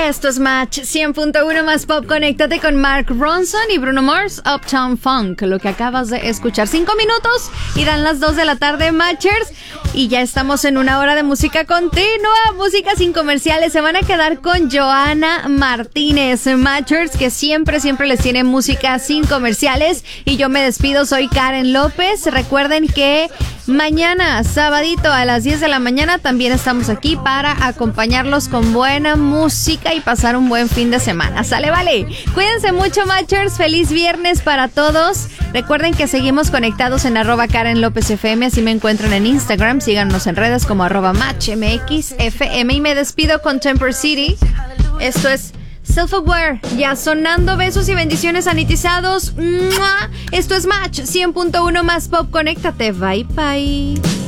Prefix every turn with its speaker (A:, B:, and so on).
A: Esto es Match 100.1 más pop. Conéctate con Mark Ronson y Bruno Mars, Uptown Funk. Lo que acabas de escuchar. 5 minutos y dan las 2 de la tarde, Matchers. Y ya estamos en una hora de música continua. Música sin comerciales. Se van a quedar con Joana Martínez, Matchers, que siempre les tiene música sin comerciales. Y yo me despido. Soy Karen López. Recuerden que mañana, sabadito a las 10 de la mañana, también estamos aquí para acompañarlos con buena música y pasar un buen fin de semana. ¿Sale? Vale. Cuídense mucho, Matchers. Feliz viernes para todos. Recuerden que seguimos conectados en @KarenLópezFM. Así me encuentran en Instagram. Síganos en redes como @MatchMXFM. Y me despido con Temper City. Esto es Self-Aware, ya sonando. Besos y bendiciones sanitizados. ¡Mua! Esto es Match 100.1 más pop. Conéctate. Bye bye.